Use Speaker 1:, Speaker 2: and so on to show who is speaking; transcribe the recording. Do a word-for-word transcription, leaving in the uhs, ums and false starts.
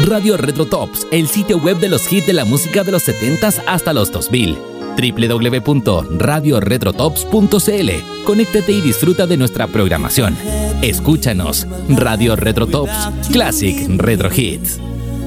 Speaker 1: Radio Retro Tops, el sitio web de los hits de la música de los setentas hasta los dos mil. doble u doble u doble u punto radio retro tops punto c l. Conéctate y disfruta de nuestra programación. Escúchanos. Radio Retro Tops, Classic Retro Hits.